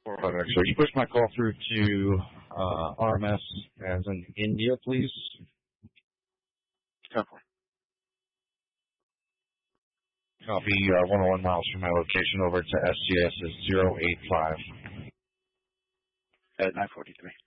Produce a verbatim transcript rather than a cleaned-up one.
four five X-ray. You push my call through to uh, R M S as in India, please. Copy. Copy uh, one oh one miles from my location over to S C S is zero eight five. At nine forty-three.